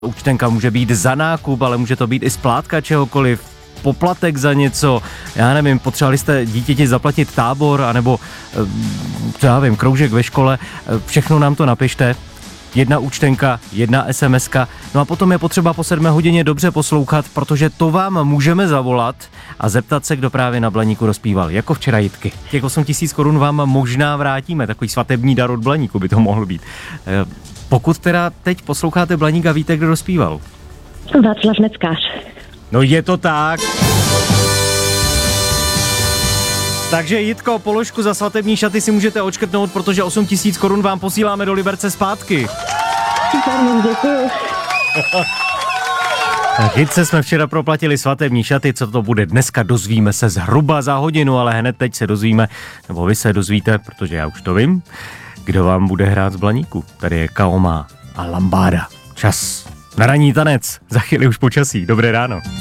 Účtenka může být za nákup, ale může to být i splátka čehokoliv, poplatek za něco, já nevím, potřebovali jste dítěti zaplatit tábor, anebo, já vím, kroužek ve škole, všechno nám to napište. 1 účtenka, 1 SMSka, no a potom je potřeba po 7 hodině dobře poslouchat, protože to vám můžeme zavolat a zeptat se, kdo právě na Blaníku rozpíval, jako včera Jitky. Těch 8 000 korun vám možná vrátíme, takový svatební dar od Blaníku by to mohl být. Pokud teda teď posloucháte Blaník a víte, kdo rozpíval? Václav Neckář. No je to tak. Takže Jitko, položku za svatební šaty si můžete odškrtnout, protože 8 000 korun vám posíláme do Liberce zpátky. Super, moc děkuju. Tak Jitce jsme včera proplatili svatební šaty, co to bude dneska, dozvíme se zhruba za hodinu, ale hned teď se dozvíme, nebo vy se dozvíte, protože já už to vím, kdo vám bude hrát z Blaníku. Tady je Kaoma a Lambáda. Čas na ranní tanec, za chvíli už počasí. Dobré ráno.